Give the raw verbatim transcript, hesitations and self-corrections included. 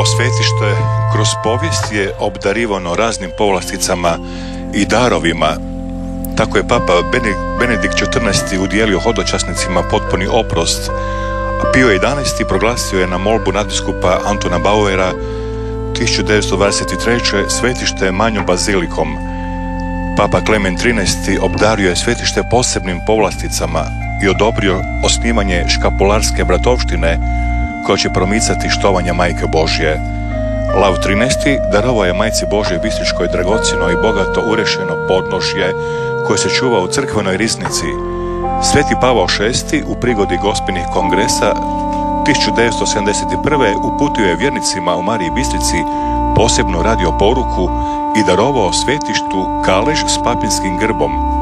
Ovo svetište kroz povijest je obdarivano raznim povlasticama i darovima. Tako je Papa Benedikt četrnaesti udijelio hodočasnicima potpuni oprost, a Pio jedanaesti proglasio je na molbu nadbiskupa Antona Bauera tisuću devetsto dvadeset treće svetište manjom bazilikom. Papa Klemen trinaesti obdario je svetište posebnim povlasticama i odobrio osnivanje škapularske bratovštine koja će promicati štovanje Majke Božje. Lav trinaesti darovao je Majci Božjoj bistričkoj dragocjeno i bogato urešeno podnožje koje se čuva u crkvenoj riznici. Sveti Pavao šesti u prigodi Gospinih kongresa tisuću devetsto sedamdeset prve uputio je vjernicima u Mariji Bistrici posebnu radio poruku i darovao svetištu kalež s papinskim grbom.